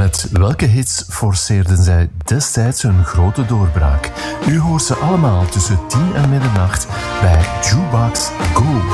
Met welke hits forceerden zij destijds hun grote doorbraak? U hoort ze allemaal tussen 10 en middernacht bij Jukebox Gold.